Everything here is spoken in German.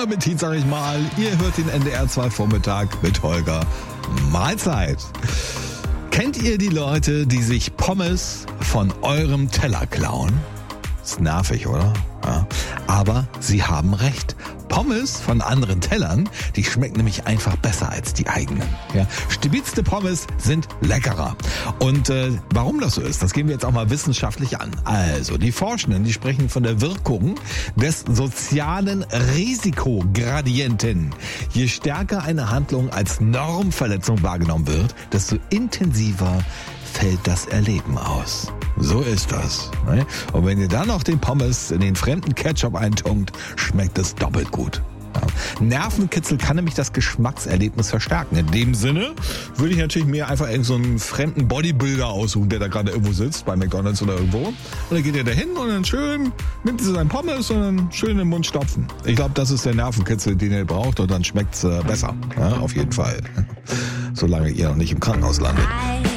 Appetit, sag ich mal. Ihr hört den NDR 2 Vormittag mit Holger. Mahlzeit. Kennt ihr die Leute, die sich Pommes von eurem Teller klauen? Ist nervig, oder? Ja. Aber sie haben recht. Pommes von anderen Tellern, die schmecken nämlich einfach besser als die eigenen. Ja. Stibitzte Pommes sind leckerer. Und warum das so ist, das gehen wir jetzt auch mal wissenschaftlich an. Also, die Forschenden, die sprechen von der Wirkung des sozialen Risikogradienten. Je stärker eine Handlung als Normverletzung wahrgenommen wird, desto intensiver fällt das Erleben aus. So ist das. Ne? Und wenn ihr dann noch den Pommes in den fremden Ketchup eintunkt, schmeckt es doppelt gut. Ja. Nervenkitzel kann nämlich das Geschmackserlebnis verstärken. In dem Sinne würde ich natürlich mir einfach so einen fremden Bodybuilder aussuchen, der da gerade irgendwo sitzt, bei McDonald's oder irgendwo. Und dann geht ihr da hin und dann schön nimmt ihr seinen Pommes und dann schön in den Mund stopfen. Ich glaube, das ist der Nervenkitzel, den ihr braucht, und dann schmeckt's besser. Ja, auf jeden Fall. Solange ihr noch nicht im Krankenhaus landet.